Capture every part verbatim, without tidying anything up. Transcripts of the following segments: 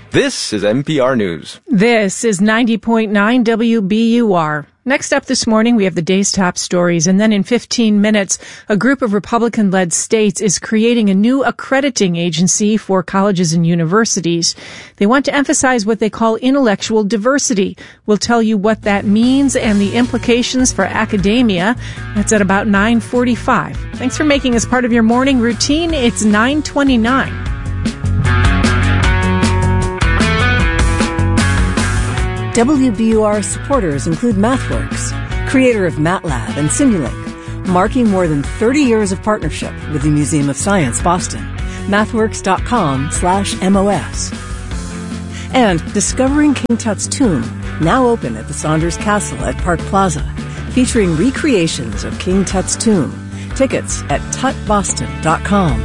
This is N P R News. This is ninety point nine W B U R. Next up this morning, we have the day's top stories. And then in fifteen minutes, a group of Republican-led states is creating a new accrediting agency for colleges and universities. They want to emphasize what they call intellectual diversity. We'll tell you what that means and the implications for academia. That's at about nine forty-five. Thanks for making us part of your morning routine. It's nine twenty-nine. W B U R supporters include MathWorks, creator of MATLAB and Simulink, marking more than thirty years of partnership with the Museum of Science, Boston. MathWorks.com slash MOS. And Discovering King Tut's Tomb, now open at the Saunders Castle at Park Plaza, featuring recreations of King Tut's tomb. Tickets at tut boston dot com.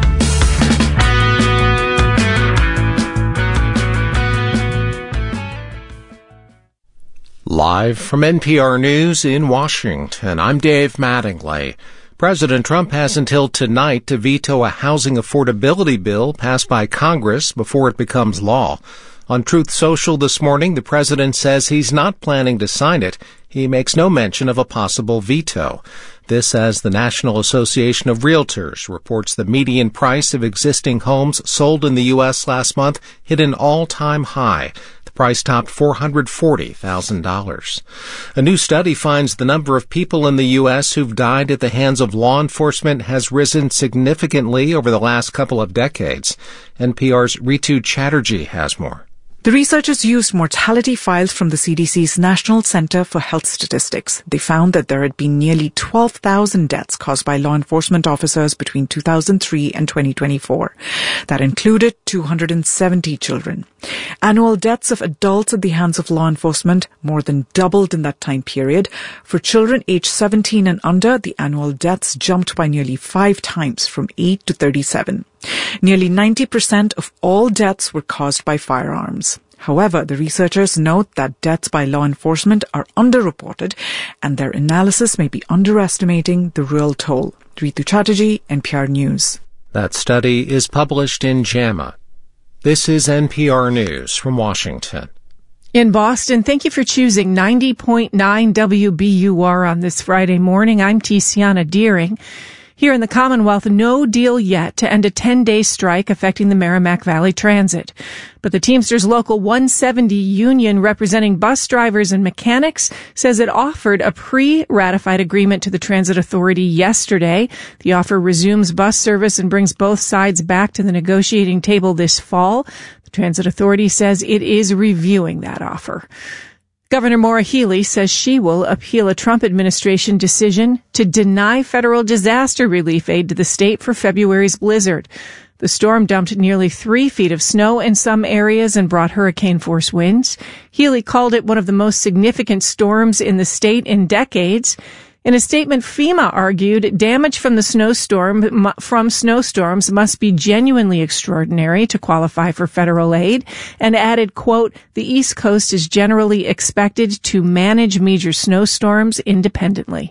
Live from N P R News in Washington, I'm Dave Mattingly. President Trump has until tonight to veto a housing affordability bill passed by Congress before it becomes law. On Truth Social this morning, the president says he's not planning to sign it. He makes no mention of a possible veto. This as the National Association of Realtors reports the median price of existing homes sold in the U S last month hit an all-time high. The price topped four hundred forty thousand dollars. A new study finds the number of people in the U S who've died at the hands of law enforcement has risen significantly over the last couple of decades. N P R's Ritu Chatterjee has more. The researchers used mortality files from the C D C's National Center for Health Statistics. They found that there had been nearly twelve thousand deaths caused by law enforcement officers between two thousand three and twenty twenty-four. That included two hundred seventy children. Annual deaths of adults at the hands of law enforcement more than doubled in that time period. For children aged seventeen and under, the annual deaths jumped by nearly five times, from eight to thirty-seven. Nearly ninety percent of all deaths were caused by firearms. However, the researchers note that deaths by law enforcement are underreported, and their analysis may be underestimating the real toll. Ritu Chatterjee, N P R News. That study is published in JAMA. This is N P R News from Washington. In Boston, thank you for choosing ninety point nine W B U R on this Friday morning. I'm Tiziana Deering. Here in the Commonwealth, no deal yet to end a ten-day strike affecting the Merrimack Valley Transit. But the Teamsters Local one seventy union representing bus drivers and mechanics says it offered a pre-ratified agreement to the Transit Authority yesterday. The offer resumes bus service and brings both sides back to the negotiating table this fall. The Transit Authority says it is reviewing that offer. Governor Maura Healey says she will appeal a Trump administration decision to deny federal disaster relief aid to the state for February's blizzard. The storm dumped nearly three feet of snow in some areas and brought hurricane-force winds. Healey called it one of the most significant storms in the state in decades. In a statement, FEMA argued damage from the snowstorm from snowstorms must be genuinely extraordinary to qualify for federal aid, and added, quote, the East Coast is generally expected to manage major snowstorms independently.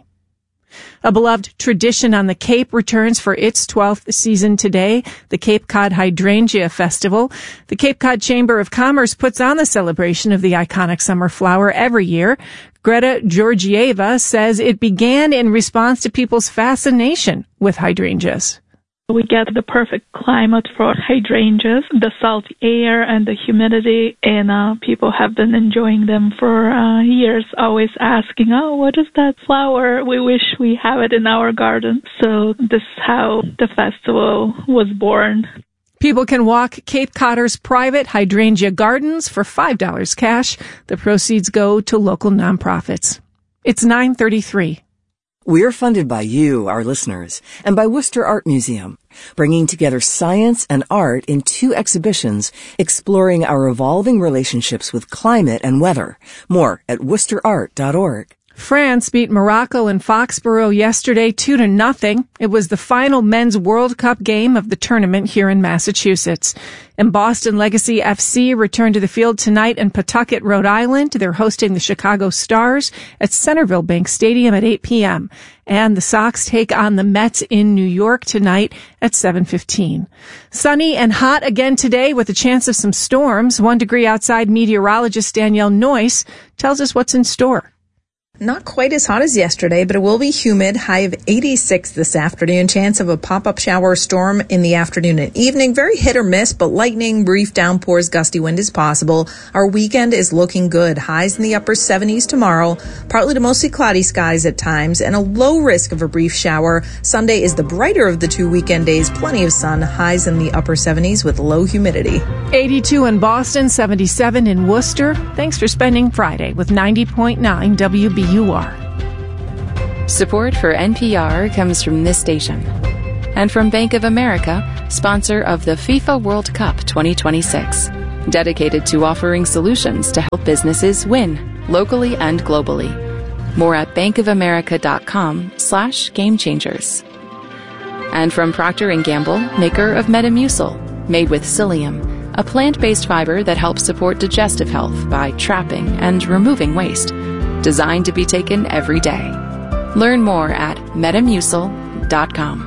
A beloved tradition on the Cape returns for its twelfth season today, the Cape Cod Hydrangea Festival. The Cape Cod Chamber of Commerce puts on the celebration of the iconic summer flower every year. Greta Georgieva says it began in response to people's fascination with hydrangeas. We get the perfect climate for hydrangeas, the salty air and the humidity, and uh, people have been enjoying them for uh, years, always asking, oh, what is that flower? We wish we have it in our garden. So this is how the festival was born. People can walk Cape Codder's private hydrangea gardens for five dollars cash. The proceeds go to local nonprofits. It's nine thirty-three. We're funded by you, our listeners, and by Worcester Art Museum, bringing together science and art in two exhibitions exploring our evolving relationships with climate and weather. More at worcester art dot org. France beat Morocco in Foxborough yesterday two to nothing. It was the final men's World Cup game of the tournament here in Massachusetts. And Boston Legacy F C returned to the field tonight in Pawtucket, Rhode Island. They're hosting the Chicago Stars at Centerville Bank Stadium at eight p.m. And the Sox take on the Mets in New York tonight at seven fifteen. Sunny and hot again today with a chance of some storms. One degree outside meteorologist Danielle Noyce tells us what's in store. Not quite as hot as yesterday, but it will be humid. High of eighty-six this afternoon. Chance of a pop-up shower or storm in the afternoon and evening. Very hit or miss, but lightning, brief downpours, gusty wind is possible. Our weekend is looking good. Highs in the upper seventies tomorrow. Partly to mostly cloudy skies at times and a low risk of a brief shower. Sunday is the brighter of the two weekend days. Plenty of sun. Highs in the upper seventies with low humidity. eighty-two in Boston, seventy-seven in Worcester. Thanks for spending Friday with ninety point nine W B U R. Support for N P R comes from this station and from Bank of America, sponsor of the FIFA World Cup twenty twenty-six, dedicated to offering solutions to help businesses win locally and globally. More at bankofamerica.com slash game changers. And from Procter and Gamble, maker of Metamucil, made with psyllium, a plant-based fiber that helps support digestive health by trapping and removing waste. Designed to be taken every day. Learn more at metamucil dot com.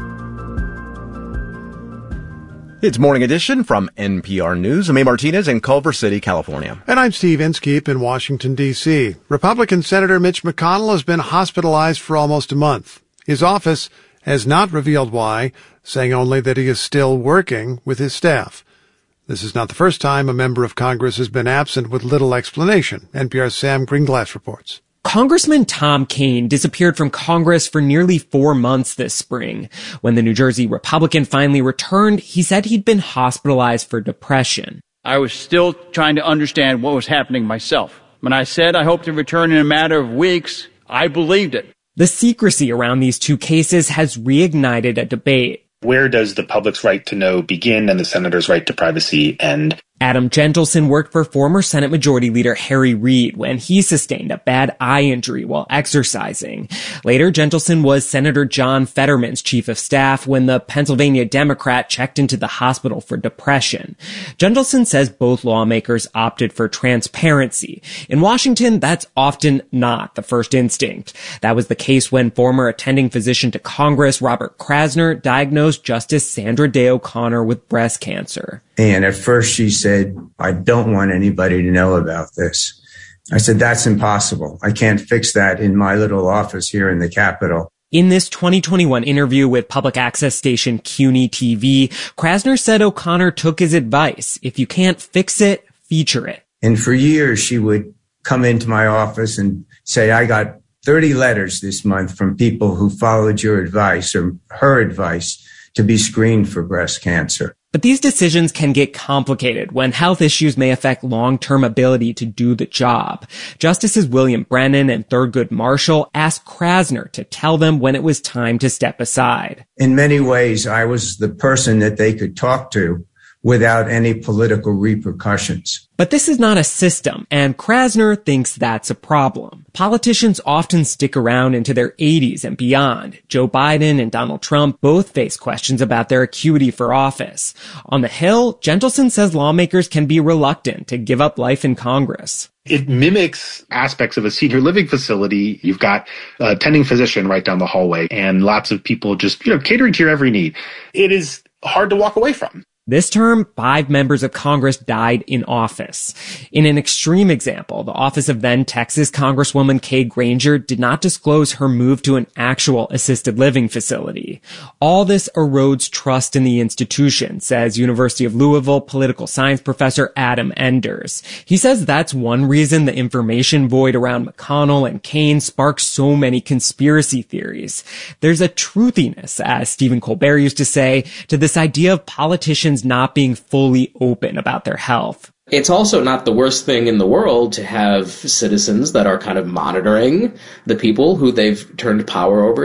It's Morning Edition from N P R News. I'm A. Martinez in Culver City, California. And I'm Steve Inskeep in Washington, D C Republican Senator Mitch McConnell has been hospitalized for almost a month. His office has not revealed why, saying only that he is still working with his staff. This is not the first time a member of Congress has been absent with little explanation. N P R's Sam Greenglass reports. Congressman Tom Kean disappeared from Congress for nearly four months this spring. When the New Jersey Republican finally returned, he said he'd been hospitalized for depression. I was still trying to understand what was happening myself. When I said I hope to return in a matter of weeks, I believed it. The secrecy around these two cases has reignited a debate. Where does the public's right to know begin and the senator's right to privacy end? Adam Gentleson worked for former Senate Majority Leader Harry Reid when he sustained a bad eye injury while exercising. Later, Gentleson was Senator John Fetterman's chief of staff when the Pennsylvania Democrat checked into the hospital for depression. Gentleson says both lawmakers opted for transparency. In Washington, that's often not the first instinct. That was the case when former attending physician to Congress Robert Krasner diagnosed Justice Sandra Day O'Connor with breast cancer. And at first she said, I don't want anybody to know about this. I said, that's impossible. I can't fix that in my little office here in the Capitol. In this twenty twenty-one interview with public access station CUNY T V, Krasner said O'Connor took his advice. If you can't fix it, feature it. And for years, she would come into my office and say, I got thirty letters this month from people who followed your advice or her advice to be screened for breast cancer. But these decisions can get complicated when health issues may affect long-term ability to do the job. Justices William Brennan and Thurgood Marshall asked Krasner to tell them when it was time to step aside. In many ways, I was the person that they could talk to without any political repercussions. But this is not a system, and Krasner thinks that's a problem. Politicians often stick around into their eighties and beyond. Joe Biden and Donald Trump both face questions about their acuity for office. On the Hill, Gentleson says lawmakers can be reluctant to give up life in Congress. It mimics aspects of a senior living facility. You've got a attending physician right down the hallway and lots of people just, you know, catering to your every need. It is hard to walk away from. This term, five members of Congress died in office. In an extreme example, the office of then Texas Congresswoman Kay Granger did not disclose her move to an actual assisted living facility. All this erodes trust in the institution, says University of Louisville political science professor Adam Enders. He says that's one reason the information void around McConnell and Kean sparks so many conspiracy theories. There's a truthiness, as Stephen Colbert used to say, to this idea of politicians not being fully open about their health. It's also not the worst thing in the world to have citizens that are kind of monitoring the people who they've turned power over to.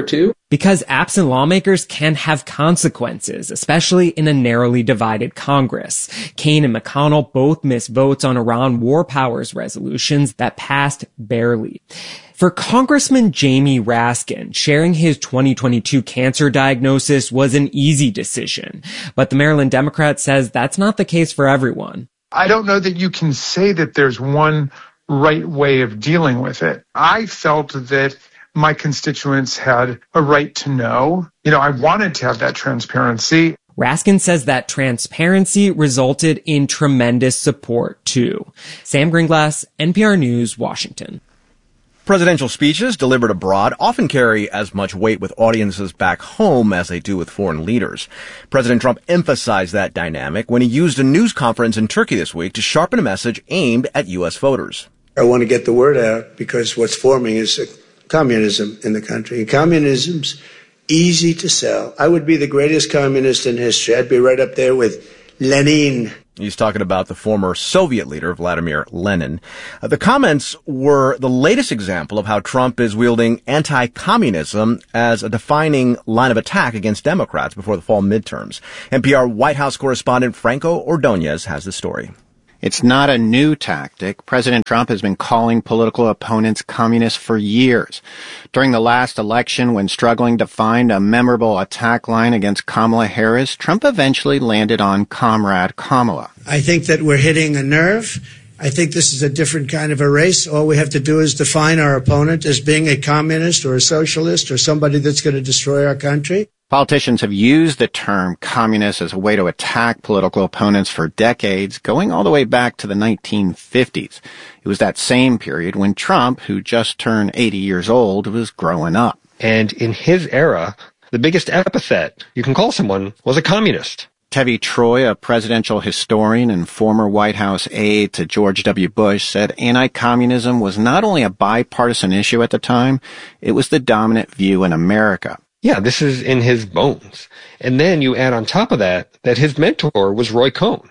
Because absent lawmakers can have consequences, especially in a narrowly divided Congress. Kaine and McConnell both missed votes on Iran war powers resolutions that passed barely. For Congressman Jamie Raskin, sharing his twenty twenty-two cancer diagnosis was an easy decision. But the Maryland Democrat says that's not the case for everyone. I don't know that you can say that there's one right way of dealing with it. I felt that my constituents had a right to know. You know, I wanted to have that transparency. Raskin says that transparency resulted in tremendous support, too. Sam Greenglass, N P R News, Washington. Presidential speeches delivered abroad often carry as much weight with audiences back home as they do with foreign leaders. President Trump emphasized that dynamic when he used a news conference in Turkey this week to sharpen a message aimed at U S voters. I want to get the word out because what's forming is a communism in the country. And communism's easy to sell. I would be the greatest communist in history. I'd be right up there with Lenin. He's talking about the former Soviet leader, Vladimir Lenin. Uh, the comments were the latest example of how Trump is wielding anti-communism as a defining line of attack against Democrats before the fall midterms. N P R White House correspondent Franco Ordonez has the story. It's not a new tactic. President Trump has been calling political opponents communists for years. During the last election, when struggling to find a memorable attack line against Kamala Harris, Trump eventually landed on Comrade Kamala. I think that we're hitting a nerve. I think this is a different kind of a race. All we have to do is define our opponent as being a communist or a socialist or somebody that's going to destroy our country. Politicians have used the term communist as a way to attack political opponents for decades, going all the way back to the nineteen fifties. It was that same period when Trump, who just turned eighty years old, was growing up. And in his era, the biggest epithet you can call someone was a communist. Tevi Troy, a presidential historian and former White House aide to George W. Bush, said anti-communism was not only a bipartisan issue at the time, it was the dominant view in America. Yeah, this is in his bones. And then you add on top of that, that his mentor was Roy Cohn.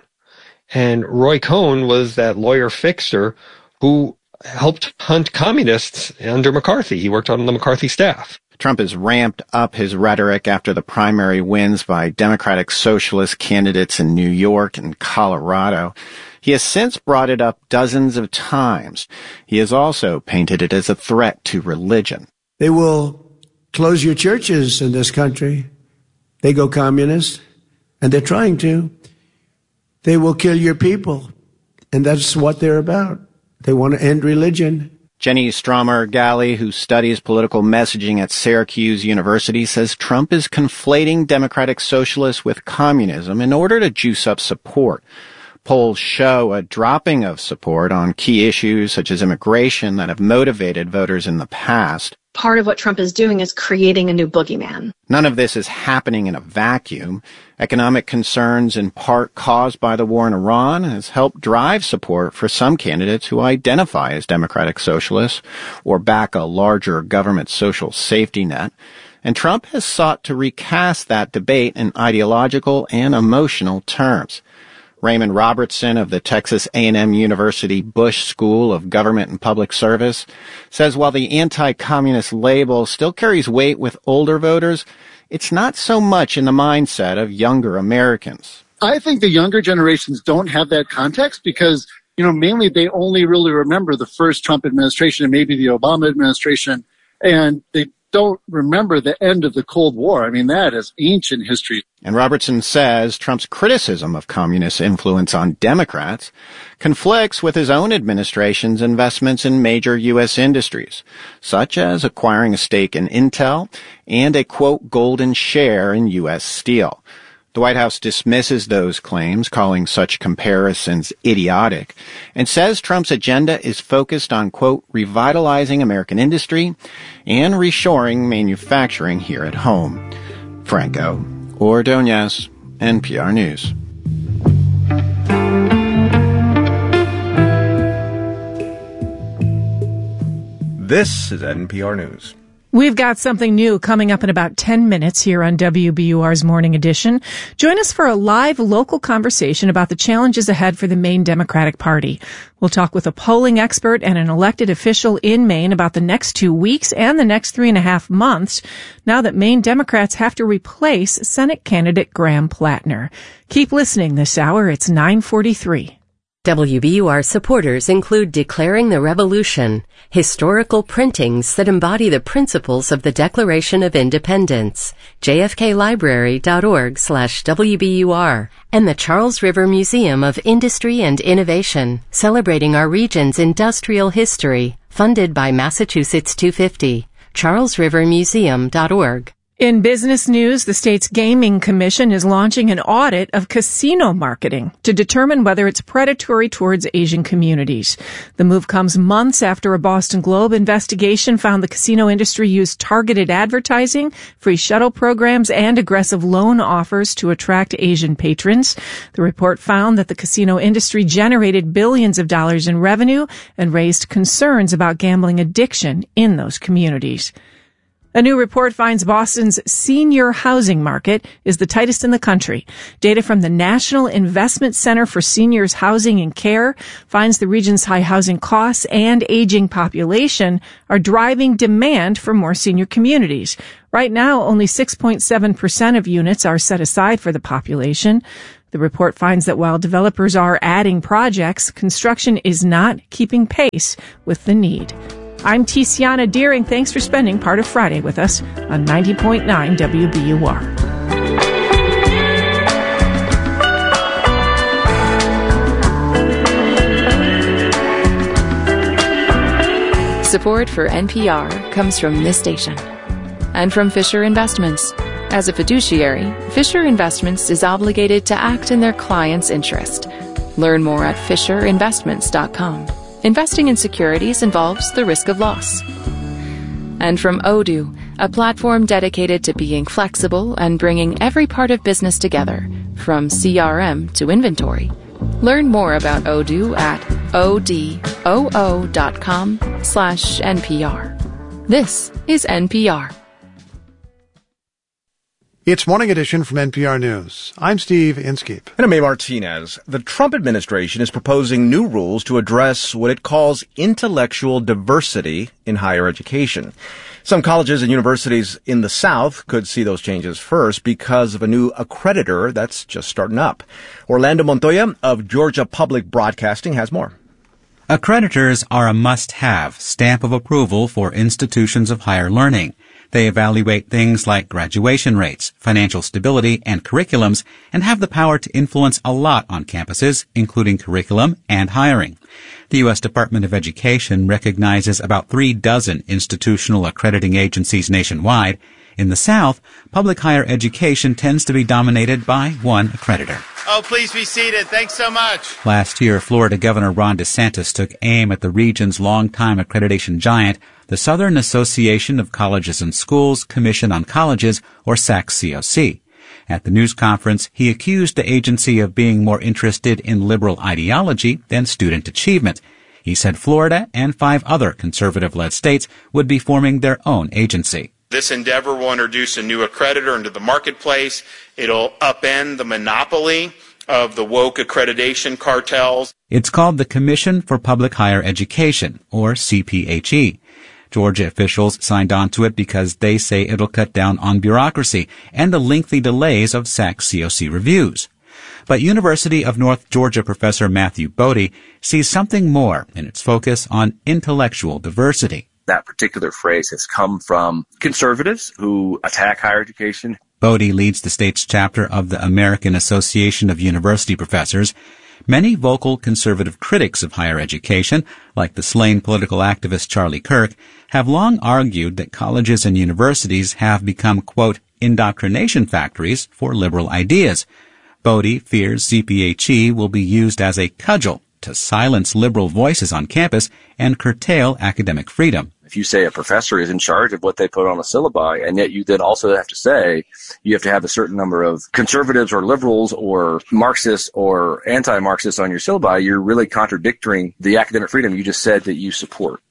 And Roy Cohn was that lawyer fixer who helped hunt communists under McCarthy. He worked on the McCarthy staff. Trump has ramped up his rhetoric after the primary wins by Democratic Socialist candidates in New York and Colorado. He has since brought it up dozens of times. He has also painted it as a threat to religion. They will close your churches in this country. They go communist, and they're trying to. They will kill your people, and that's what they're about. They want to end religion. Jenny Stromer-Galley, who studies political messaging at Syracuse University, says Trump is conflating Democratic Socialists with communism in order to juice up support. Polls show a dropping of support on key issues such as immigration that have motivated voters in the past. Part of what Trump is doing is creating a new boogeyman. None of this is happening in a vacuum. Economic concerns, in part caused by the war in Iran, has helped drive support for some candidates who identify as democratic socialists or back a larger government social safety net. And Trump has sought to recast that debate in ideological and emotional terms. Raymond Robertson of the Texas A and M University Bush School of Government and Public Service says while the anti-communist label still carries weight with older voters, it's not so much in the mindset of younger Americans. I think the younger generations don't have that context because, you know, mainly they only really remember the first Trump administration and maybe the Obama administration, and they don't remember the end of the Cold War. I mean, that is ancient history. And Robertson says Trump's criticism of communist influence on Democrats conflicts with his own administration's investments in major U S industries, such as acquiring a stake in Intel and a, quote, golden share in U S Steel. The White House dismisses those claims, calling such comparisons idiotic, and says Trump's agenda is focused on, quote, revitalizing American industry and reshoring manufacturing here at home. Franco Ordonez, N P R News. This is N P R News. We've got something new coming up in about ten minutes here on W B U R's Morning Edition. Join us for a live local conversation about the challenges ahead for the Maine Democratic Party. We'll talk with a polling expert and an elected official in Maine about the next two weeks and the next three and a half months, now that Maine Democrats have to replace Senate candidate Graham Plattner. Keep listening this hour. It's nine forty-three. W B U R supporters include Declaring the Revolution, historical printings that embody the principles of the Declaration of Independence, j f k library dot org slash W B U R, and the Charles River Museum of Industry and Innovation, celebrating our region's industrial history, funded by Massachusetts two fifty, charles river museum dot org. In business news, the state's Gaming Commission is launching an audit of casino marketing to determine whether it's predatory towards Asian communities. The move comes months after a Boston Globe investigation found the casino industry used targeted advertising, free shuttle programs, and aggressive loan offers to attract Asian patrons. The report found that the casino industry generated billions of dollars in revenue and raised concerns about gambling addiction in those communities. A new report finds Boston's senior housing market is the tightest in the country. Data from the National Investment Center for Seniors Housing and Care finds the region's high housing costs and aging population are driving demand for more senior communities. Right now, only six point seven percent of units are set aside for the population. The report finds that while developers are adding projects, construction is not keeping pace with the need. I'm Tiziana Deering. Thanks for spending part of Friday with us on ninety point nine W B U R. Support for N P R comes from this station and from Fisher Investments. As a fiduciary, Fisher Investments is obligated to act in their client's interest. Learn more at fisher investments dot com. Investing in securities involves the risk of loss. And from Odoo, a platform dedicated to being flexible and bringing every part of business together, from C R M to inventory. Learn more about Odoo at odoo dot com slash N P R. This is N P R. It's Morning Edition from N P R News. I'm Steve Inskeep. And I'm Mae Martinez. The Trump administration is proposing new rules to address what it calls intellectual diversity in higher education. Some colleges and universities in the South could see those changes first because of a new accreditor that's just starting up. Orlando Montoya of Georgia Public Broadcasting has more. Accreditors are a must-have stamp of approval for institutions of higher learning. They evaluate things like graduation rates, financial stability, and curriculums, and have the power to influence a lot on campuses, including curriculum and hiring. The U S Department of Education recognizes about three dozen institutional accrediting agencies nationwide. In the South, public higher education tends to be dominated by one accreditor. Oh, please be seated. Thanks so much. Last year, Florida Governor Ron DeSantis took aim at the region's longtime accreditation giant, the Southern Association of Colleges and Schools Commission on Colleges, or S A C C O C. At the news conference, he accused the agency of being more interested in liberal ideology than student achievement. He said Florida and five other conservative-led states would be forming their own agency. This endeavor will introduce a new accreditor into the marketplace. It'll upend the monopoly of the woke accreditation cartels. It's called the Commission for Public Higher Education, or C P H E. Georgia officials signed on to it because they say it'll cut down on bureaucracy and the lengthy delays of S A C C O C reviews. But University of North Georgia professor Matthew Bodie sees something more in its focus on intellectual diversity. That particular phrase has come from conservatives who attack higher education. Bodie leads the state's chapter of the American Association of University Professors. Many vocal conservative critics of higher education, like the slain political activist Charlie Kirk, have long argued that colleges and universities have become, quote, indoctrination factories for liberal ideas. Bodie fears C P H E will be used as a cudgel to silence liberal voices on campus and curtail academic freedom. If you say a professor is in charge of what they put on a syllabi, and yet you then also have to say you have to have a certain number of conservatives or liberals or Marxists or anti-Marxists on your syllabi, you're really contradicting the academic freedom you just said that you support.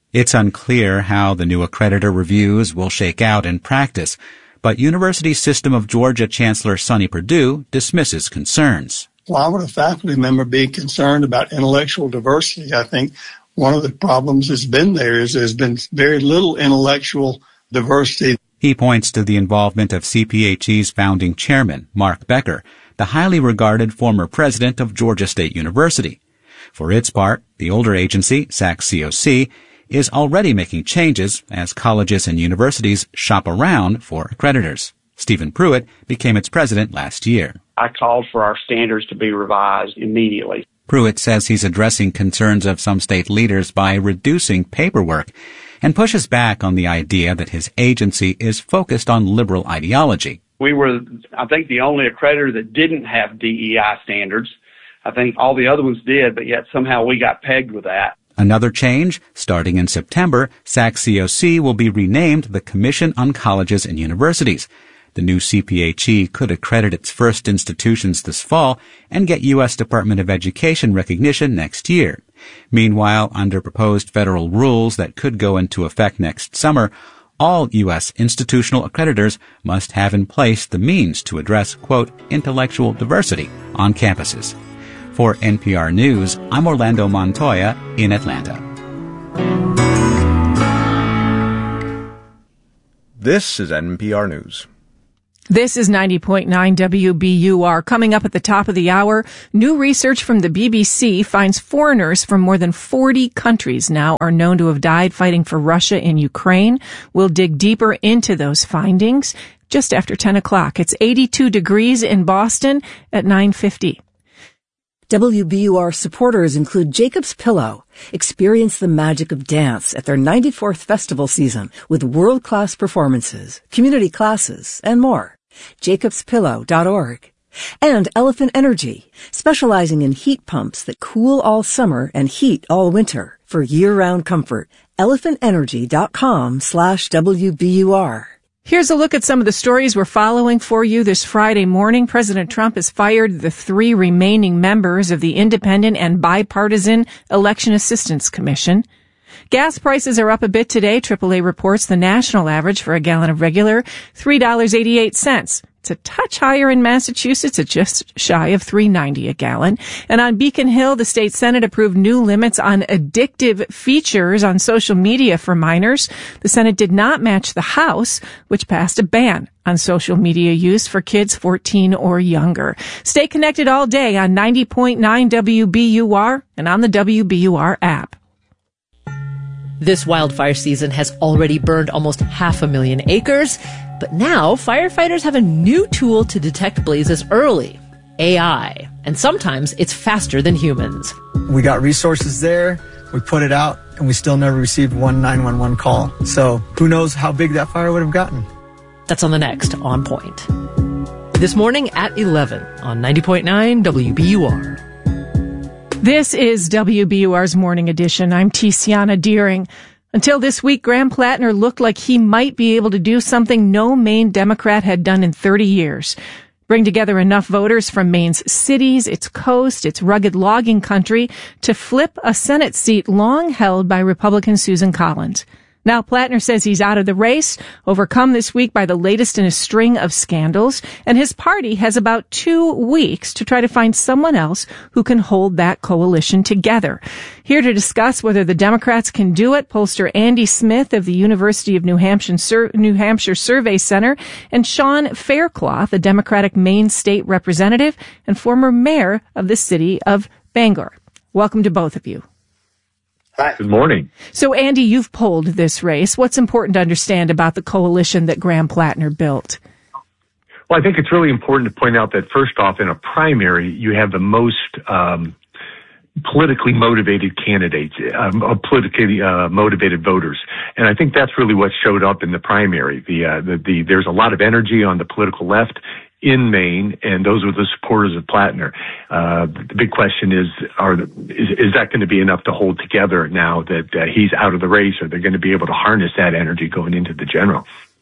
It's unclear how the new accreditor reviews will shake out in practice, but University System of Georgia Chancellor Sonny Perdue dismisses concerns. Why would a faculty member be concerned about intellectual diversity? I think one of the problems that's been there is there's been very little intellectual diversity. He points to the involvement of C P H E's founding chairman, Mark Becker, the highly regarded former president of Georgia State University. For its part, the older agency, S A C C O C, is already making changes as colleges and universities shop around for accreditors. Stephen Pruitt became its president last year. I called for our standards to be revised immediately. Pruitt says he's addressing concerns of some state leaders by reducing paperwork and pushes back on the idea that his agency is focused on liberal ideology. We were, I think, the only accreditor that didn't have D E I standards. I think all the other ones did, but yet somehow we got pegged with that. Another change, starting in September, S A C C O C will be renamed the Commission on Colleges and Universities. The new C P H E could accredit its first institutions this fall and get U S Department of Education recognition next year. Meanwhile, under proposed federal rules that could go into effect next summer, all U S institutional accreditors must have in place the means to address, quote, intellectual diversity on campuses. For N P R News, I'm Orlando Montoya in Atlanta. This is N P R News. This is ninety point nine W B U R. Coming up at the top of the hour, new research from the B B C finds foreigners from more than forty countries now are known to have died fighting for Russia in Ukraine. We'll dig deeper into those findings just after ten o'clock. It's eighty-two degrees in Boston at nine fifty. W B U R supporters include Jacob's Pillow. Experience the magic of dance at their ninety-fourth festival season with world-class performances, community classes, and more. jacobs pillow dot org. And Elephant Energy, specializing in heat pumps that cool all summer and heat all winter for year-round comfort. elephant energy dot com slash W B U R. Here's a look at some of the stories we're following for you this Friday morning. President Trump has fired the three remaining members of the Independent and Bipartisan Election Assistance Commission. Gas prices are up a bit today. triple A reports the national average for a gallon of regular, three dollars and eighty-eight cents. It's a touch higher in Massachusetts at just shy of three dollars and ninety cents a gallon. And on Beacon Hill, the state Senate approved new limits on addictive features on social media for minors. The Senate did not match the House, which passed a ban on social media use for kids fourteen or younger. Stay connected all day on ninety point nine W B U R and on the W B U R app. This wildfire season has already burned almost half a million acres, but now firefighters have a new tool to detect blazes early, A I. And sometimes it's faster than humans. We got resources there, we put it out, and we still never received one nine one one call. So who knows how big that fire would have gotten. That's on the next On Point. This morning at eleven on ninety point nine W B U R. This is W B U R's Morning Edition. I'm Tiziana Deering. Until this week, Graham Plattner looked like he might be able to do something no Maine Democrat had done in thirty years. Bring together enough voters from Maine's cities, its coast, its rugged logging country to flip a Senate seat long held by Republican Susan Collins. Now Plattner says he's out of the race, overcome this week by the latest in a string of scandals, and his party has about two weeks to try to find someone else who can hold that coalition together. Here to discuss whether the Democrats can do it, pollster Andy Smith of the University of New Hampshire, Sur- New Hampshire Survey Center, and Sean Faircloth, the Democratic Maine State Representative and former mayor of the city of Bangor. Welcome to both of you. Hi. Good morning. So, Andy, you've polled this race. What's important to understand about the coalition that Graham Plattner built? Well, I think it's really important to point out that, first off, in a primary, you have the most um, politically motivated candidates, um, uh, politically uh, motivated voters. And I think that's really what showed up in the primary. The, uh, the, the, there's a lot of energy on the political left in Maine, and those are the supporters of Plattner. Uh, the big question is, are the, is, is that going to be enough to hold together now that uh, he's out of the race? Are they going to be able to harness that energy going into the general?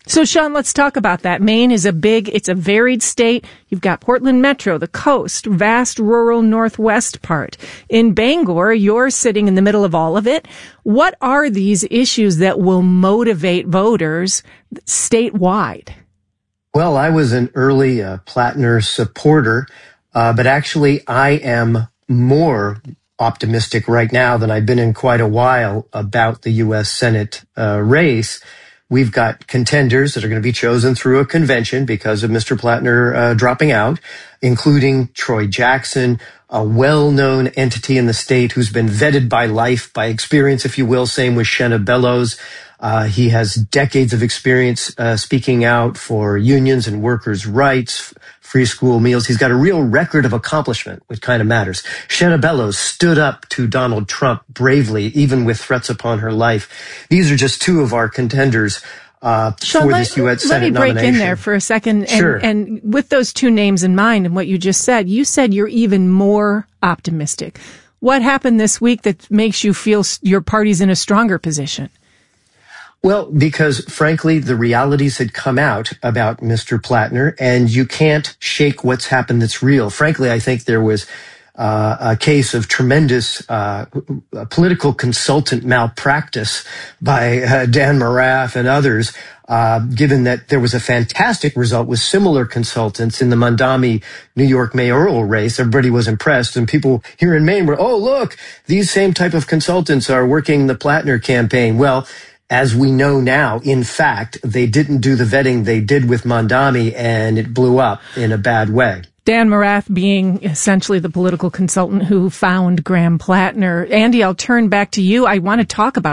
So, Sean, let's talk about that. Maine is a big, it's a varied state. You've got Portland Metro, the coast, vast rural northwest part. In Bangor, you're sitting in the middle of all of it. What are these issues that will motivate voters statewide? Well, I was an early uh, Plattner supporter, uh, but actually I am more optimistic right now than I've been in quite a while about the U S Senate uh, race. We've got contenders that are going to be chosen through a convention because of Mister Plattner uh, dropping out, including Troy Jackson, a well-known entity in the state who's been vetted by life, by experience, if you will. Same with Shenna Bellows. Uh, he has decades of experience uh, speaking out for unions and workers' rights, free school meals. He's got a real record of accomplishment, which kind of matters. Shenna Bellows stood up to Donald Trump bravely, even with threats upon her life. These are just two of our contenders uh, Sean, for let, this U S Senate nomination. Let me break nomination. in there for a second. And, Sure. and with those two names in mind and what you just said, you said you're even more optimistic. What happened this week that makes you feel your party's in a stronger position? Well, because frankly, the realities had come out about Mister Plattner, and you can't shake what's happened that's real. Frankly, I think there was uh, a case of tremendous uh, political consultant malpractice by uh, Dan Morath and others, uh, given that there was a fantastic result with similar consultants in the Mondami, New York mayoral race. Everybody was impressed, and people here in Maine were, oh, look, these same type of consultants are working the Plattner campaign. Well, as we know now, in fact, they didn't do the vetting they did with Mondami, and it blew up in a bad way. Dan Morath being essentially the political consultant who found Graham Plattner. Andy, I'll turn back to you. I want to talk about